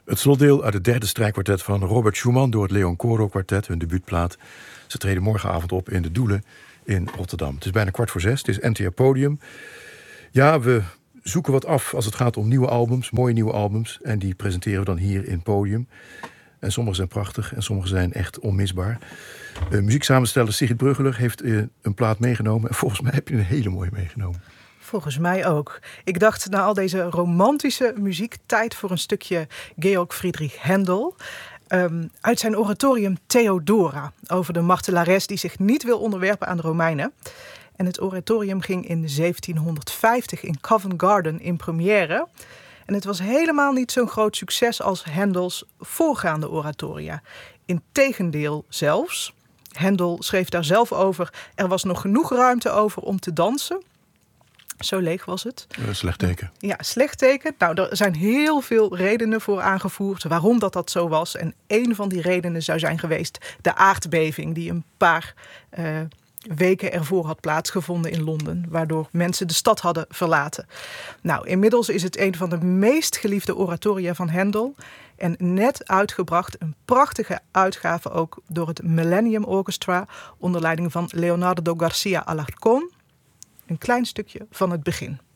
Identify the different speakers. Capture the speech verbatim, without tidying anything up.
Speaker 1: Het slotdeel uit het derde strijkkwartet van Robert Schumann door het Leon Coro Quartet, hun debuutplaat. Ze treden morgenavond op in de Doelen in Rotterdam. Het is bijna kwart voor zes, het is N T R Podium. Ja, we zoeken wat af als het gaat om nieuwe albums, mooie nieuwe albums. En die presenteren we dan hier in Podium. En sommige zijn prachtig en sommige zijn echt onmisbaar. Uh, muzieksamensteller Sigrid Bruggeler heeft uh, een plaat meegenomen. En volgens mij heb je een hele mooie meegenomen.
Speaker 2: Volgens mij ook. Ik dacht, na al deze romantische muziek, tijd voor een stukje Georg Friedrich Händel. Um, uit zijn oratorium Theodora, over de martelares die zich niet wil onderwerpen aan de Romeinen. En het oratorium ging in zeventienhonderdvijftig in Covent Garden in première. En het was helemaal niet zo'n groot succes als Händels voorgaande oratoria. Integendeel zelfs. Händel schreef daar zelf over: er was nog genoeg ruimte over om te dansen. Zo leeg was het.
Speaker 1: Uh, slecht teken.
Speaker 2: Ja, slecht teken. Nou, er zijn heel veel redenen voor aangevoerd waarom dat dat zo was. En één van die redenen zou zijn geweest de aardbeving die een paar uh, weken ervoor had plaatsgevonden in Londen, waardoor mensen de stad hadden verlaten. Nou, inmiddels is het een van de meest geliefde oratoria van Händel. En net uitgebracht, een prachtige uitgave ook door het Millennium Orchestra onder leiding van Leonardo Garcia Alarcón. Een klein stukje van het begin.